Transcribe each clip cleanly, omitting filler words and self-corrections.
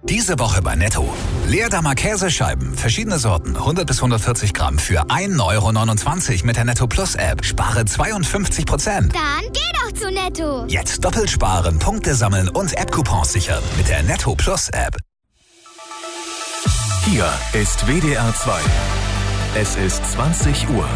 Diese Woche bei Netto. Leerdammer Käsescheiben, verschiedene Sorten, 100 bis 140 Gramm für 1,29 € mit der Netto Plus App. Spare 52%. Dann geh doch zu Netto. Jetzt doppelt sparen, Punkte sammeln und App-Coupons sichern mit der Netto Plus App. Hier ist WDR 2. Es ist 20 Uhr.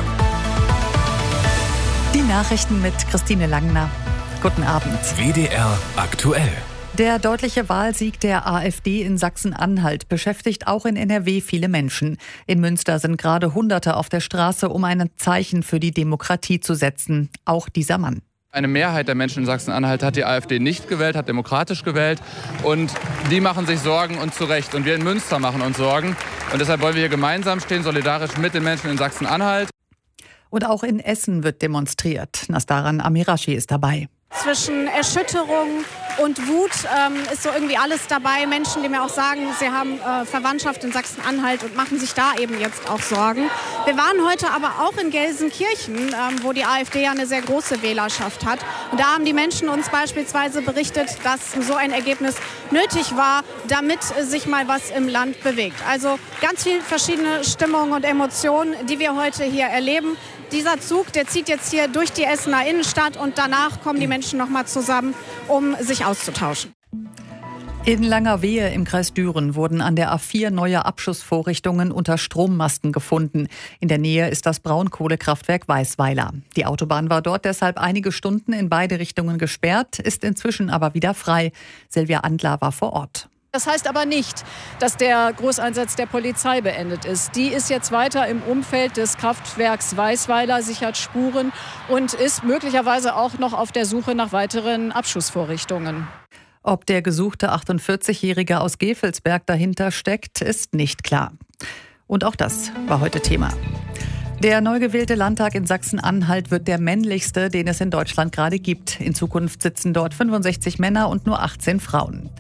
Die Nachrichten mit Christine Langner. Guten Abend. WDR aktuell. Der deutliche Wahlsieg der AfD in Sachsen-Anhalt beschäftigt auch in NRW viele Menschen. In Münster sind gerade Hunderte auf der Straße, um ein Zeichen für die Demokratie zu setzen. Auch dieser Mann. Eine Mehrheit der Menschen in Sachsen-Anhalt hat die AfD nicht gewählt, hat demokratisch gewählt. Und die machen sich Sorgen und zu Recht. Und wir in Münster machen uns Sorgen. Und deshalb wollen wir hier gemeinsam stehen, solidarisch mit den Menschen in Sachsen-Anhalt. Und auch in Essen wird demonstriert. Nastaran Amirashi ist dabei. Zwischen Erschütterung und Wut ist so irgendwie alles dabei. Menschen, die mir auch sagen, sie haben Verwandtschaft in Sachsen-Anhalt und machen sich da eben jetzt auch Sorgen. Wir waren heute aber auch in Gelsenkirchen, wo die AfD ja eine sehr große Wählerschaft hat. Und da haben die Menschen uns beispielsweise berichtet, dass so ein Ergebnis nötig war, damit sich mal was im Land bewegt. Also ganz viele verschiedene Stimmungen und Emotionen, die wir heute hier erleben. Dieser Zug, der zieht jetzt hier durch die Essener Innenstadt und danach kommen die Menschen noch mal zusammen, um sich auszutauschen. In Langerwehe im Kreis Düren wurden an der A4 neue Abschussvorrichtungen unter Strommasten gefunden. In der Nähe ist das Braunkohlekraftwerk Weißweiler. Die Autobahn war dort deshalb einige Stunden in beide Richtungen gesperrt, ist inzwischen aber wieder frei. Silvia Andler war vor Ort. Das heißt aber nicht, dass der Großeinsatz der Polizei beendet ist. Die ist jetzt weiter im Umfeld des Kraftwerks Weißweiler, sichert Spuren und ist möglicherweise auch noch auf der Suche nach weiteren Abschussvorrichtungen. Ob der gesuchte 48-Jährige aus Gevelsberg dahinter steckt, ist nicht klar. Und auch das war heute Thema. Der neu gewählte Landtag in Sachsen-Anhalt wird der männlichste, den es in Deutschland gerade gibt. In Zukunft sitzen dort 65 Männer und nur 18 Frauen.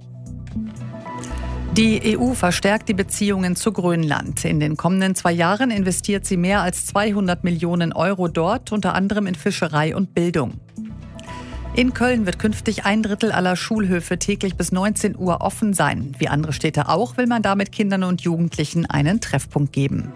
Die EU verstärkt die Beziehungen zu Grönland. In den kommenden 2 Jahren investiert sie mehr als 200 Millionen € dort, unter anderem in Fischerei und Bildung. In Köln wird künftig 1/3 aller Schulhöfe täglich bis 19 Uhr offen sein. Wie andere Städte auch, will man damit Kindern und Jugendlichen einen Treffpunkt geben.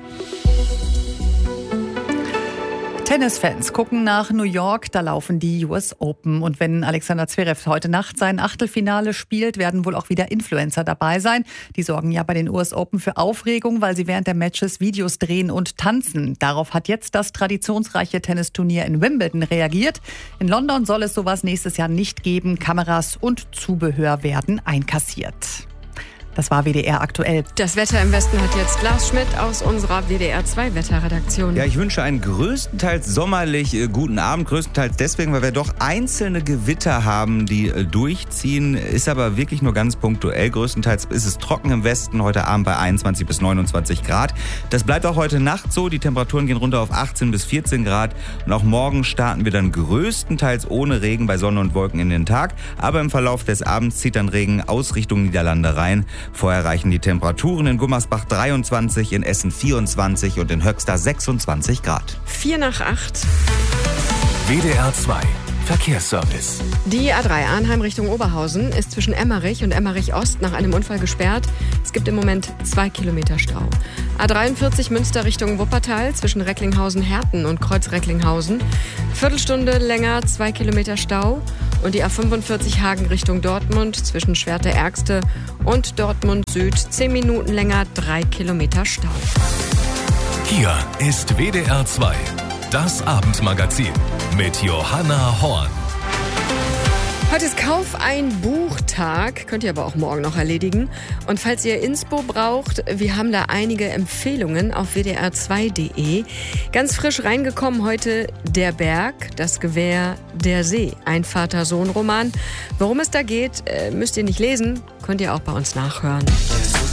Tennisfans gucken nach New York, da laufen die US Open. Und wenn Alexander Zverev heute Nacht sein Achtelfinale spielt, werden wohl auch wieder Influencer dabei sein. Die sorgen ja bei den US Open für Aufregung, weil sie während der Matches Videos drehen und tanzen. Darauf hat jetzt das traditionsreiche Tennisturnier in Wimbledon reagiert. In London soll es sowas nächstes Jahr nicht geben. Kameras und Zubehör werden einkassiert. Das war WDR aktuell. Das Wetter im Westen hat jetzt Lars Schmidt aus unserer WDR 2 Wetterredaktion. Ja, ich wünsche einen größtenteils sommerlich guten Abend. Größtenteils deswegen, weil wir doch einzelne Gewitter haben, die durchziehen. Ist aber wirklich nur ganz punktuell. Größtenteils ist es trocken im Westen. Heute Abend bei 21 bis 29 Grad. Das bleibt auch heute Nacht so. Die Temperaturen gehen runter auf 18 bis 14 Grad. Und auch morgen starten wir dann größtenteils ohne Regen bei Sonne und Wolken in den Tag. Aber im Verlauf des Abends zieht dann Regen aus Richtung Niederlande rein. Vorher reichen die Temperaturen in Gummersbach 23, in Essen 24 und in Höxter 26 Grad. 7:08. WDR 2 Verkehrsservice. Die A3 Arnheim Richtung Oberhausen ist zwischen Emmerich und Emmerich Ost nach einem Unfall gesperrt. Es gibt im Moment 2 Kilometer Stau. A43 Münster Richtung Wuppertal zwischen Recklinghausen-Herten und Kreuz-Recklinghausen. Viertelstunde länger, 2 Kilometer Stau. Und die A45 Hagen Richtung Dortmund zwischen Schwerte-Ergste und Dortmund Süd 10 Minuten länger, 3 Kilometer Stau. Hier ist WDR 2, das Abendmagazin mit Johanna Horn. Heute ist Kauf ein Buchtag, könnt ihr aber auch morgen noch erledigen. Und falls ihr Inspo braucht, wir haben da einige Empfehlungen auf wdr2.de. Ganz frisch reingekommen heute Der Berg, das Gewehr, der See. Ein Vater-Sohn-Roman. Worum es da geht, müsst ihr nicht lesen, könnt ihr auch bei uns nachhören.